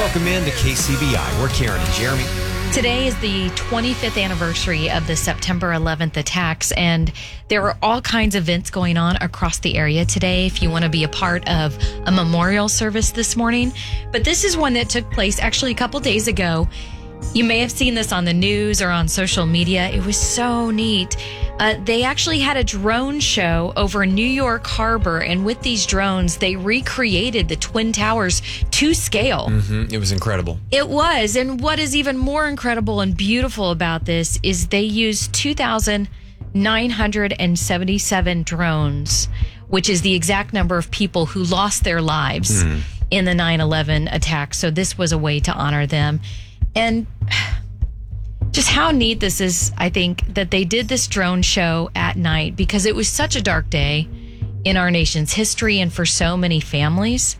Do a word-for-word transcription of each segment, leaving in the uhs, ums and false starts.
Welcome in to K C B I. We're Karen and Jeremy. Today is the twenty-fifth anniversary of the September eleventh attacks, and there are all kinds of events going on across the area today if you want to be a part of a memorial service this morning. But this is one that took place actually a couple days ago. You may have seen this on the news or on social media. It was so neat. Uh, they actually had a drone show over New York Harbor, and with these drones, they recreated the Twin Towers to scale. Mm-hmm. It was incredible. It was, and what is even more incredible and beautiful about this is they used two thousand nine hundred seventy-seven drones, which is the exact number of people who lost their lives mm. in the nine eleven attack. So this was a way to honor them. And just how neat this is, I think, that they did this drone show at night because it was such a dark day in our nation's history and for so many families.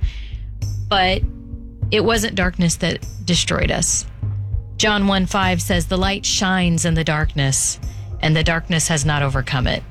But it wasn't darkness that destroyed us. John one five says, "The light shines in the darkness, and the darkness has not overcome it."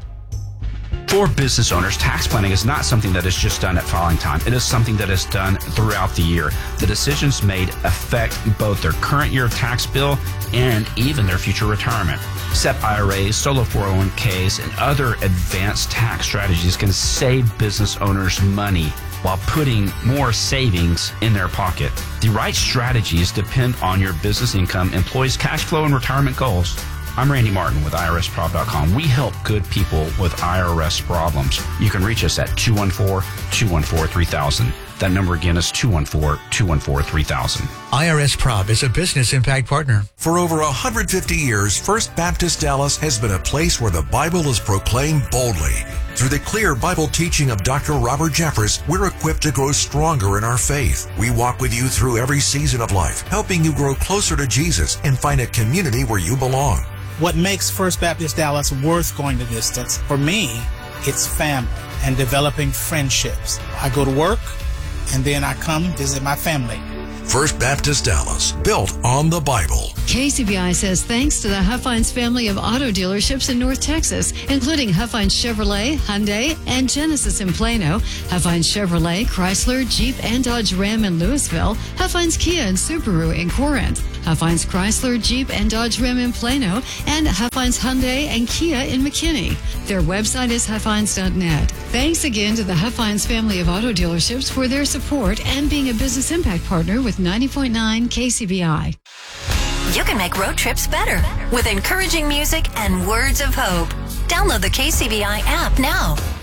For business owners, tax planning is not something that is just done at filing time. It is something that is done throughout the year. The decisions made affect both their current year of tax bill and even their future retirement. S E P I R As, solo four oh one k's, and other advanced tax strategies can save business owners money while putting more savings in their pocket. The right strategies depend on your business income, employees' cash flow, and retirement goals. I'm Randy Martin with I R S prob dot com. We help good people with I R S problems. You can reach us at two one four, two one four, three thousand. That number again is two one four, two one four, three thousand. I R S Prob is a business impact partner. For over one hundred fifty years, First Baptist Dallas has been a place where the Bible is proclaimed boldly. Through the clear Bible teaching of Doctor Robert Jeffress, we're equipped to grow stronger in our faith. We walk with you through every season of life, helping you grow closer to Jesus and find a community where you belong. What makes First Baptist Dallas worth going the distance, for me, it's family and developing friendships. I go to work, and then I come visit my family. First Baptist Dallas, built on the Bible. K C B I says thanks to the Huffines family of auto dealerships in North Texas, including Huffines Chevrolet, Hyundai, and Genesis in Plano, Huffines Chevrolet, Chrysler, Jeep, and Dodge Ram in Louisville, Huffines Kia and Subaru in Corinth, Huffines Chrysler, Jeep, and Dodge Ram in Plano, and Huffines Hyundai and Kia in McKinney. Their website is huffines dot net. Thanks again to the Huffines family of auto dealerships for their support and being a business impact partner with ninety point nine K C B I. You can make road trips better with encouraging music and words of hope. Download the K C B I app now.